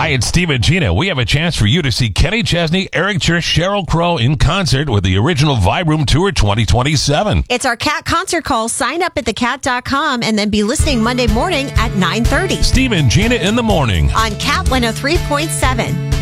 Hi, it's Steve and Gina. We have a chance for you to see Kenny Chesney, Eric Church, Sheryl Crow in concert with the original Vibe Room Tour 2027. It's our Cat concert call. Sign up at thecat.com and then be listening Monday morning at 9:30 Steve and Gina in the morning on Cat 103.7.